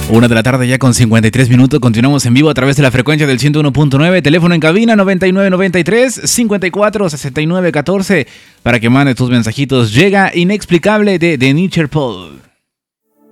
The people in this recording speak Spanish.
Una de la tarde ya con 53 minutos. Continuamos en vivo a través de la frecuencia del 101.9. Teléfono en cabina 9993-546914 para que mandes tus mensajitos. Llega Inexplicable de The Nature Paul.